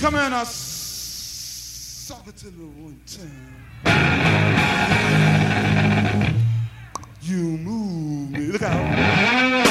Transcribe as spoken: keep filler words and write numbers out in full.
Come in, I suck it to the one time. You move me. Look out.